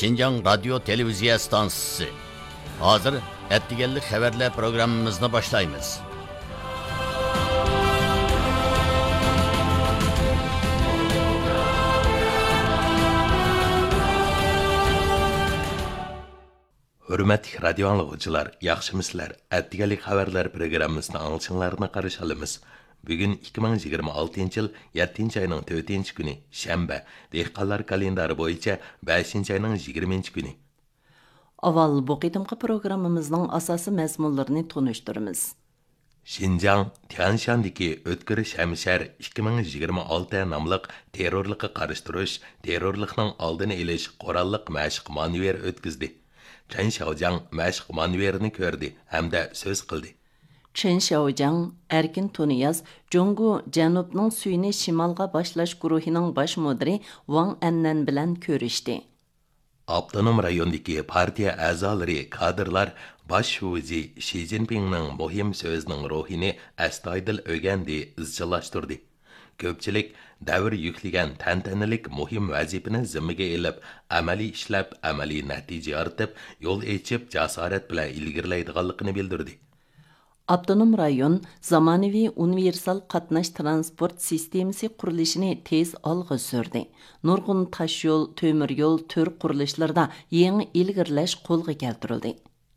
Şinjan Radyo Televiziya Stansiyasi. Hazır ettigenlik xəbərlər proqramımızı başlayırıq. Hürmetli radyo anlıqçılar, yaxşımısızlar. Ettigenlik xəbərlər proqramımızın anılışınlarına qarşı alımız. Bugün 2026 yıl 7. ayının 4. günü, şənbə, dehqanlar kalendari boyunca 5. ayının 20. günü. Aval bu qitimqi programımızın asası məzmunlarını tonuşturumuz. Şinjan, Tianshandaki Ötkür Şemşer 2026 namlıq terrorlıqı qarıştırış, terrorlıqның aldını eliş, qorallık məşq manuver ötküzdi. Chen Xiaojiang məşq manuverini gördü, hem de söz qıldı. Chen Xiaojiang, Erkin Tuniyaz, Jongu Janubның suyini şimalga başlaş guruhining baş müdiri Wang Annan bilan görüşdü. Abdunum rayondaki partiya a'zolari, kadrlar baş şuzi Xi Jinpingning muhim sözünün ruhini astoydil öğendi, izchillashtirdi. Ko'pchilik davr yukligan tantanalik muhim vazifani zimmiga elib, amaliy ishlab, amaliy natija yoritib, yo'l echib, jasorat bilan ilgirlaydiganligini bildirdi. Abdunum rayon zamonaviy universal qatnash transport sistemasi qurilishini tez olg'a surdi. Nurg'un tosh yo'l, temir yo'l tür qurilishlarda yangi ilgirlash qo'lga keltirildi.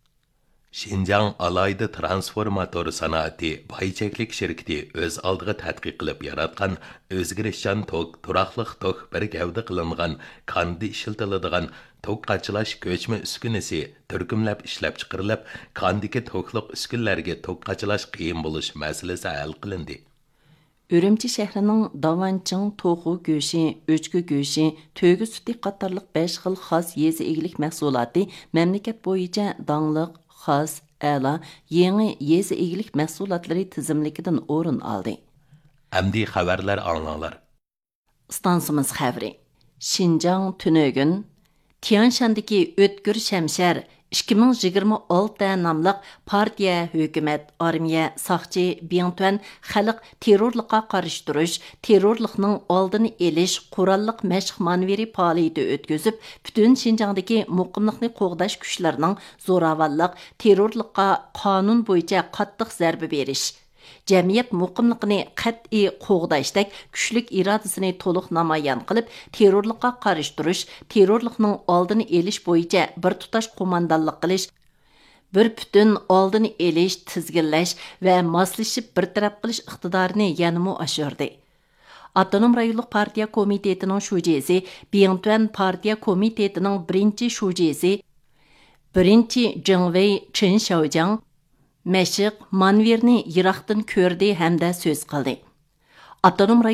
Şinjan alayda transformator sanoati baycheklik şirketi öz aldığı tadqiq qilib yaratgan o'zgarishchan tok, turaqliq tok bir gavda qilingan kandi ishiltiladigan tok qachilash ko'chma uskunasi turkumlab ishlab chiqarilib, kandiki tokliq uskunlarga tok qachilash qiyin bo'lish masalasi hal qilindi. Ürümçi şəhərinin davançın, toxu göşü, öçkü göşü, tögü sütü qatarlıq 5 xil xas yezi egilik məhsulatı məmləkət boyunca danlıq, xas, əla, yeni yezi egilik məhsulatları tizimlikidən orun aldı. Əmdi xəbərlər anlanlar. Stansımız xəbri. Şinjan tünögün, Tianshandaki Ötkür Şemşer 2026 namlıq partiya, hökumət, armiya, saqçı, Biyantön, xalq terrorluqqa qarşı duruş, terrorluqның aldını eliş, qurallıq məşq manveri fəaliyyəti ötküzüb, bütün Şinjandakı muqimliqni qoğdaş güclərinin zoravallıq, terrorluqqa qanun boyunca qattiq zərbə beriş, Cəmiyyət muqimliqini qat'i qoğdaşdak güclük iradəsini toluq namayan qılıb, terrorluqqa qarşı duruş, terrorluqның aldını eliş boyunca bir tutaş qomandanlıq qilish, bir bütün aldını eliş, tizginləş və maslışıb bir tərəf qilish iqtidarını yanımı aşırdı. Abdunum rayonluq partiya komitetinin şujesi, Biyantön partiya komitetinin birinci şujesi, birinci Jingwei Chen Xiaojiang, Məşq manverini yıraqdan kördü həm də söz qıldı. Abdunum